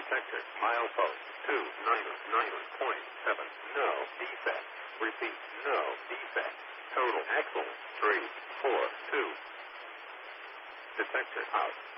Detector. Milepost 299.7. No defect. Repeat. No defect. Total excellent. 342. Detector out.